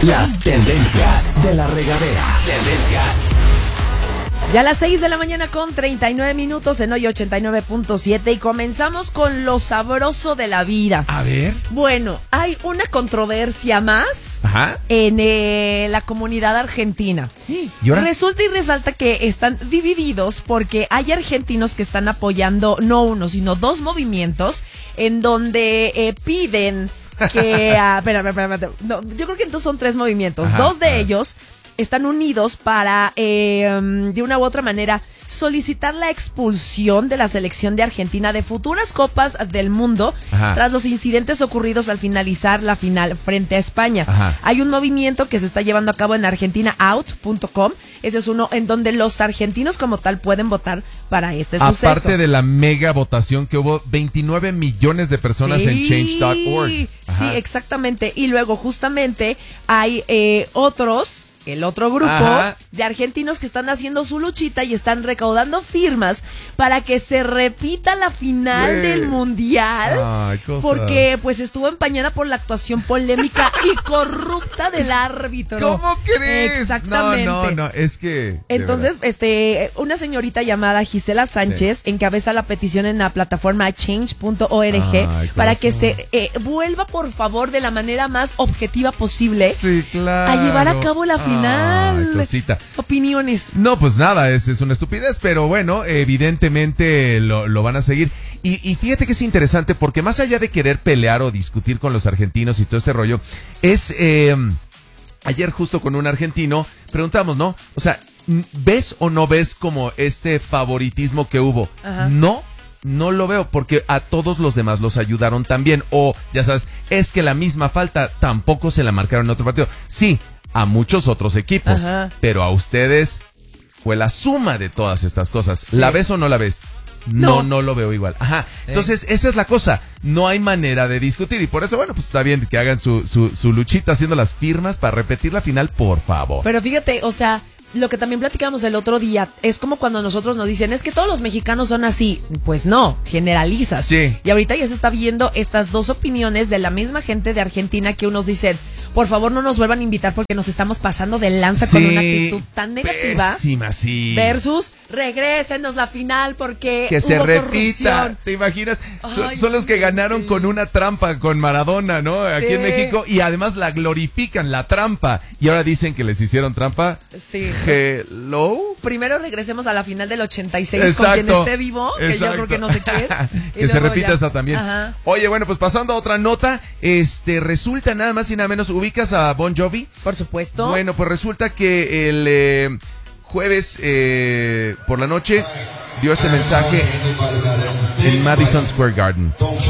Las tendencias de la regadera. Tendencias. Ya a las 6 de la mañana con 39 minutos en hoy 89.7 y comenzamos con lo sabroso de la vida. A ver. Bueno, hay una controversia más en la comunidad argentina. ¿Y ahora? Resulta y resalta que están divididos porque hay argentinos que están apoyando no uno, sino dos movimientos en donde piden que... espera. No, yo creo que entonces son tres movimientos. Dos de ellos están unidos para, de una u otra manera, solicitar la expulsión de la selección de Argentina de futuras copas del mundo tras los incidentes ocurridos al finalizar la final frente a España. Hay un movimiento que se está llevando a cabo en argentinaout.com. Ese es uno en donde los argentinos como tal pueden votar para este suceso. Aparte de la mega votación que hubo 29 millones de personas en change.org. Sí, exactamente. Y luego justamente hay el otro grupo de argentinos que están haciendo su luchita y están recaudando firmas para que se repita la final del mundial. Porque pues estuvo empañada por la actuación polémica y corrupta del árbitro. ¿Cómo crees? Exactamente. No, es que... Entonces, una señorita llamada Gisela Sánchez encabeza la petición en la plataforma change.org para que se vuelva por favor de la manera más objetiva posible a llevar a cabo la final. Cosita. Opiniones. No, pues nada, es una estupidez, pero bueno, evidentemente lo van a seguir. Y fíjate que es interesante porque más allá de querer pelear o discutir con los argentinos y todo este rollo, ayer justo con un argentino preguntamos, ¿no? O sea, ¿ves o no ves como este favoritismo que hubo? No lo veo porque a todos los demás los ayudaron también. O, ya sabes, es que la misma falta tampoco se la marcaron en otro partido. Sí, a muchos otros equipos, pero a ustedes fue la suma de todas estas cosas. ¿La ves o no la ves? No lo veo igual. Entonces, esa es la cosa. No hay manera de discutir. Y por eso, bueno, pues está bien que hagan su luchita haciendo las firmas para repetir la final, por favor. Pero fíjate, o sea, lo que también platicamos el otro día, es como cuando nosotros nos dicen, es que todos los mexicanos son así. Pues no, generalizas. Sí. Y ahorita ya se está viendo estas dos opiniones de la misma gente de Argentina que unos dicen, por favor no nos vuelvan a invitar porque nos estamos pasando de lanza con una actitud tan negativa. Pésima, sí. Versus, regrésenos la final porque que se hubo repita. corrupción. ¿Te imaginas? Son los que ganaron con una trampa con Maradona, ¿no? Aquí en México. Y además la glorifican, la trampa. Y ahora dicen que les hicieron trampa. Sí. Hello. Primero regresemos a la final del 86 con quien esté vivo, que yo creo que no sé quién. Que se repita esta también. Oye, bueno, pues pasando a otra nota, resulta nada más y nada menos, ¿ubicas a Bon Jovi? Por supuesto. Bueno, pues resulta que el jueves por la noche dio este mensaje en Madison Square Garden.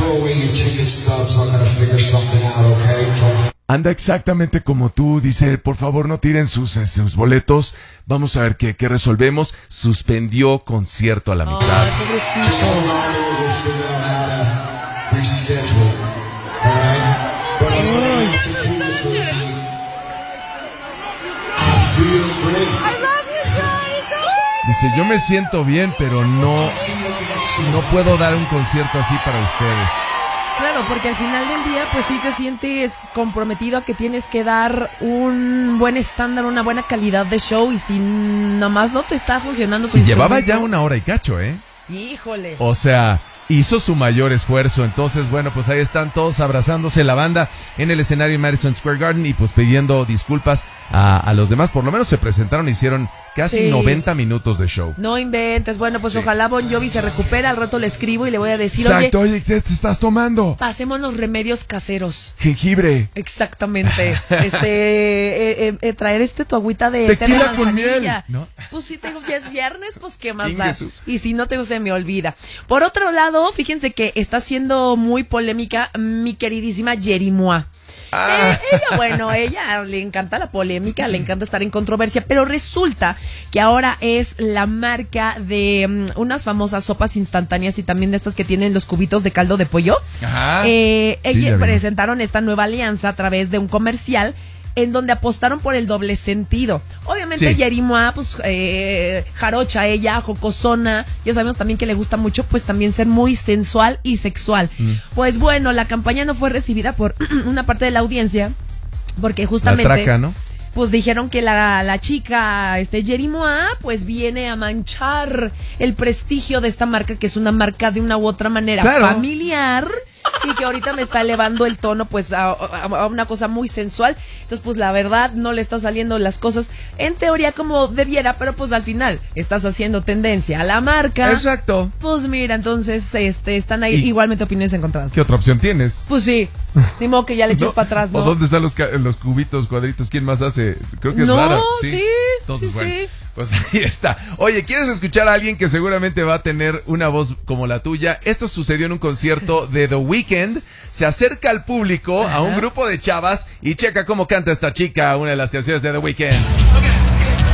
Anda exactamente como tú, dice, por favor no tiren sus boletos, vamos a ver qué resolvemos. Suspendió concierto a la mitad. Ay, pobrecito. Dice, yo me siento bien, pero no puedo dar un concierto así para ustedes. Claro, porque al final del día, pues sí te sientes comprometido a que tienes que dar un buen estándar, una buena calidad de show, y si nomás no te está funcionando tu Llevaba ya 1 hora y cacho, Híjole. O sea, hizo su mayor esfuerzo. Entonces, bueno, pues ahí están todos abrazándose la banda en el escenario en Madison Square Garden y pues pidiendo disculpas a los demás. Por lo menos se presentaron, hicieron casi 90 minutos de show. No inventes. Bueno, pues ojalá Bon Jovi se recupere. Al rato le escribo y le voy a decir, exacto, oye, ¿qué te estás tomando? Pasemos los remedios caseros. Jengibre. Exactamente. Traer tu agüita de tequila con miel, ¿no? Pues si ya es viernes, pues qué más da. Y si no, se me olvida. Por otro lado, fíjense que está siendo muy polémica mi queridísima Yerimoa. Ella le encanta la polémica, le encanta estar en controversia, pero resulta que ahora es la marca de unas famosas sopas instantáneas y también de estas que tienen los cubitos de caldo de pollo. Ellos presentaron esta nueva alianza a través de un comercial en donde apostaron por el doble sentido. Obviamente Yerimoa, pues jarocha ella, jocosona, ya sabemos también que le gusta mucho pues también ser muy sensual y sexual. Pues bueno, la campaña no fue recibida por una parte de la audiencia Porque justamente... La traca, ¿no? Pues dijeron que la chica, Jerry Mois, pues viene a manchar el prestigio de esta marca, que es una marca de una u otra manera familiar, y que ahorita me está elevando el tono, pues, a una cosa muy sensual. Entonces, pues, la verdad, no le está saliendo las cosas en teoría como debiera, pero pues al final estás haciendo tendencia a la marca. Exacto. Pues mira, entonces, están ahí igualmente opiniones encontradas. ¿Qué otra opción tienes? Pues sí. Ni modo que ya le eches para atrás, ¿no? ¿O dónde están los cubitos, cuadritos? ¿Quién más hace? Creo que es raro. Sí. Entonces, Sí, bueno, sí. pues ahí está. Oye, ¿quieres escuchar a alguien que seguramente va a tener una voz como la tuya? Esto sucedió en un concierto de The Weeknd. Se acerca al público, a un grupo de chavas, y checa cómo canta esta chica una de las canciones de The Weeknd.